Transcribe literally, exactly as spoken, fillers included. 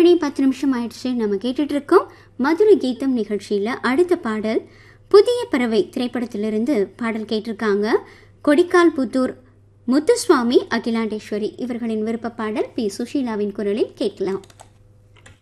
மணி பத்து நிமிஷம் ஆயிடுச்சு. நம்ம கேட்டுட்டு இருக்கோம் மதுரை கீதம் நிகழ்ச்சியில். அடுத்த பாடல் புதிய பறவை திரைப்படத்திலிருந்து பாடல் கேட்டிருக்காங்க. கொடிக்கால் புத்தூர் முத்துசுவாமி, அகிலாண்டேஸ்வரி இவர்களின் விருப்ப பாடல் பி சுஷீலாவின் குரலில் கேட்கலாம்.